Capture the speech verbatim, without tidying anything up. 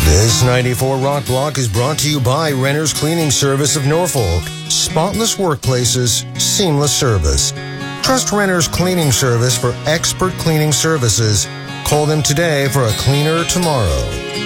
This ninety-four Rock Block is brought to you by Renner's Cleaning Service of Norfolk. Spotless workplaces, seamless service. Trust Renner's Cleaning Service for expert cleaning services. Call them today for a cleaner tomorrow.